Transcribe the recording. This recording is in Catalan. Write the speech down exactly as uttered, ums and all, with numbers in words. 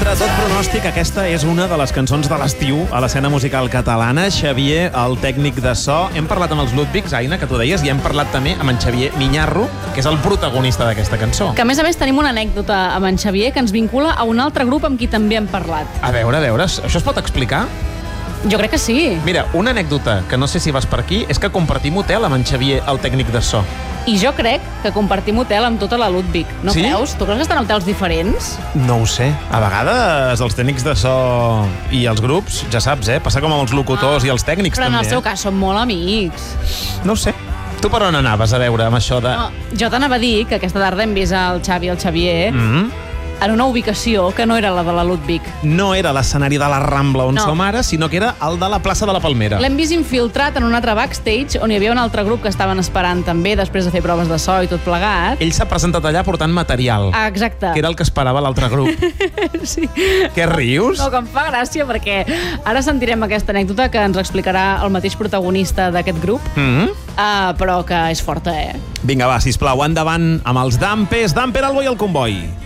Contra tot pronòstic, aquesta és una de les cançons de l'estiu a l'escena musical catalana. Xavier, el tècnic de so. Hem parlat amb els Ludwigs, Aina, que tu deies, i hem parlat també amb en Xavier Miñarro, que és el protagonista d'aquesta cançó. Que a més a més tenim una anècdota amb en Xavier que ens vincula a un altre grup amb qui també hem parlat. A veure, a veure, això es pot explicar? Jo crec que sí. Mira, una anècdota, que no sé si vas per aquí, és que compartim hotel amb en Xavier, el tècnic de so. I jo crec que compartim hotel amb tota la Ludwig. No Sí? creus? Tu creus que estan en hotels diferents? No ho sé. A vegades els tècnics de so i els grups, ja saps, eh? Passa com amb els locutors Ah, i els tècnics Però en també. el seu eh? cas són molt amics. No ho sé. Tu per on anaves a veure amb això de... No, jo t'anava a dir que aquesta tarda hem vist el Xavi i el Xavier Mm? en una ubicació que no era la de la Ludwig. No era l'escenari de la Rambla on No. som ara, sinó que era el de la plaça de la Palmera. L'hem vist infiltrat en un altre backstage on hi havia un altre grup que estaven esperant també després de fer proves de so i tot plegat. Ell s'ha presentat allà portant material, Ah, exacte. que era el que esperava l'altre grup. Sí. Què rius? No, que em fa gràcia perquè ara sentirem aquesta anècdota que ens explicarà el mateix protagonista d'aquest grup, Mm? uh, però que és forta, eh? Vinga, va, sisplau, endavant amb els Dampers. Damper, el boi al comboi.